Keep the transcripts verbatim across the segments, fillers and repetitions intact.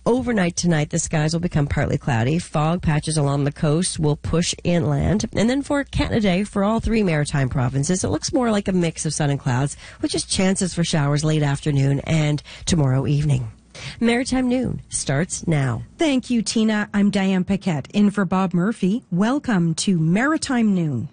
overnight tonight, the skies will become partly cloudy. Fog patches along the coast will push inland. And then for Canada Day, for all three maritime provinces, it looks more like a mix of sun and clouds, with just chances for showers late afternoon and tomorrow evening. Maritime Noon starts now. Thank you, Tina. I'm Diane Paquette, in for Bob Murphy. Welcome to Maritime Noon.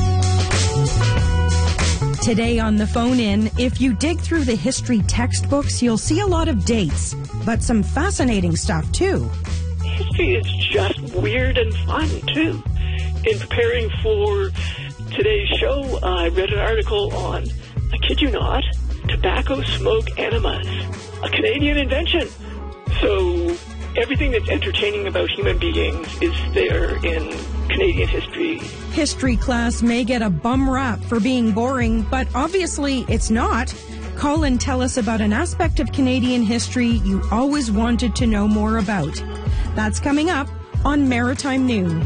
Today on the phone-in, if you dig through the history textbooks, you'll see a lot of dates, but some fascinating stuff, too. History is just weird and fun, too. In preparing for today's show, I read an article on, I kid you not, tobacco smoke enemas, a Canadian invention. So everything that's entertaining about human beings is there in Canadian history. History class may get a bum rap for being boring, but obviously it's not. Call and tell us about an aspect of Canadian history you always wanted to know more about. That's coming up on Maritime Noon.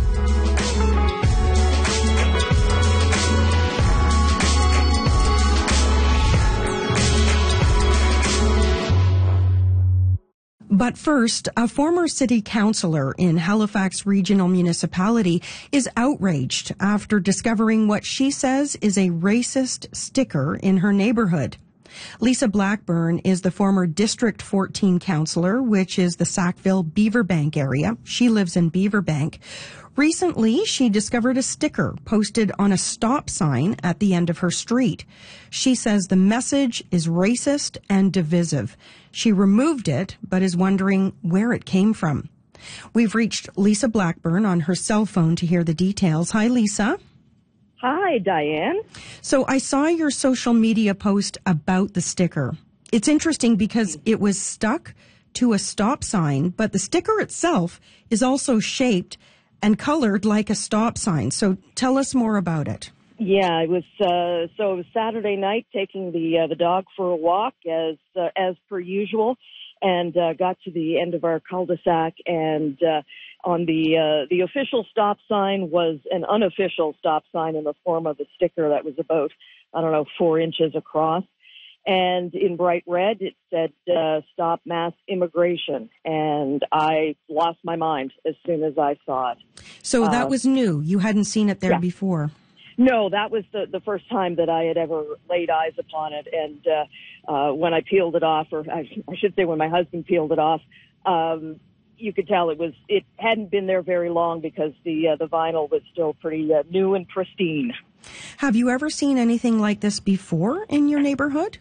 But first, a former city councillor in Halifax Regional Municipality is outraged after discovering what she says is a racist sticker in her neighborhood. Lisa Blackburn is the former District fourteen councillor, which is the Sackville Beaverbank area. She lives in Beaverbank. Recently, she discovered a sticker posted on a stop sign at the end of her street. She says the message is racist and divisive. She removed it, but is wondering where it came from. We've reached Lisa Blackburn on her cell phone to hear the details. Hi, Lisa. Hi, Diane. So I saw your social media post about the sticker. It's interesting because it was stuck to a stop sign, but the sticker itself is also shaped and colored like a stop sign. So tell us more about it. Yeah, it was uh, so it was Saturday night, taking the uh, the dog for a walk as uh, as per usual, and uh, got to the end of our cul-de-sac, and uh, on the uh, the official stop sign was an unofficial stop sign in the form of a sticker that was about, I don't know, four inches across, and in bright red it said uh, "Stop Mass Immigration," and I lost my mind as soon as I saw it. So that uh, was new. You hadn't seen it there yeah. before. No, that was the, the first time that I had ever laid eyes upon it. And uh, uh, when I peeled it off, or I, I should say when my husband peeled it off, um, you could tell it was it hadn't been there very long because the uh, the vinyl was still pretty uh, new and pristine. Have you ever seen anything like this before in your neighborhood?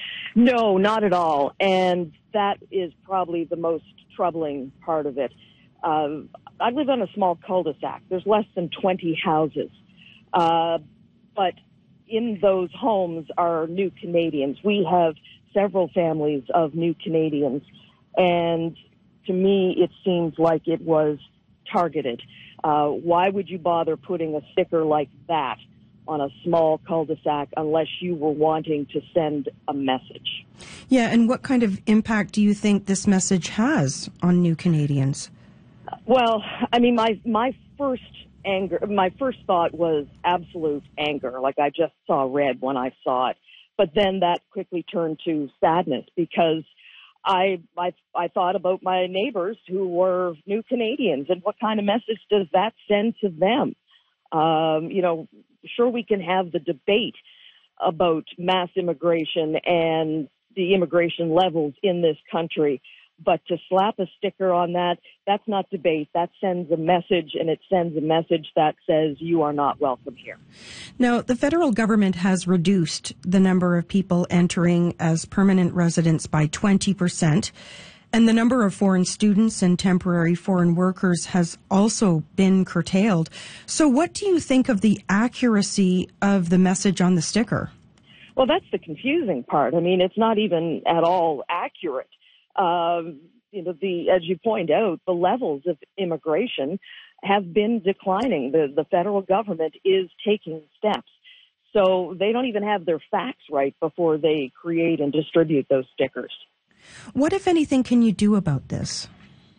No, not at all. And that is probably the most troubling part of it. Um, I live on a small cul-de-sac. There's less than twenty houses. Uh, but in those homes are new Canadians. We have several families of new Canadians. And to me, it seems like it was targeted. Uh, why would you bother putting a sticker like that on a small cul-de-sac unless you were wanting to send a message? Yeah, and what kind of impact do you think this message has on new Canadians? Well, I mean, my, my first anger, my first thought was absolute anger. Like I just saw red when I saw it. But then that quickly turned to sadness because I, I, I thought about my neighbors who were new Canadians and what kind of message does that send to them? Um, you know, sure, we can have the debate about mass immigration and the immigration levels in this country, but to slap a sticker on that, that's not debate. That sends a message, and it sends a message that says you are not welcome here. Now, the federal government has reduced the number of people entering as permanent residents by twenty percent, and the number of foreign students and temporary foreign workers has also been curtailed. So what do you think of the accuracy of the message on the sticker? Well, that's the confusing part. I mean, it's not even at all accurate. Um, you know, the as you point out, the levels of immigration have been declining. The the federal government is taking steps. So they don't even have their facts right before they create and distribute those stickers. What, if anything, can you do about this?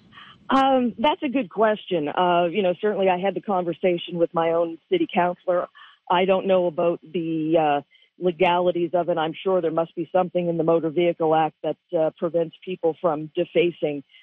Um, that's a good question. Uh, you know, certainly I had the conversation with my own city councillor. I don't know about the uh, legalities of it. I'm sure there must be something in the Motor Vehicle Act that uh, prevents people from defacing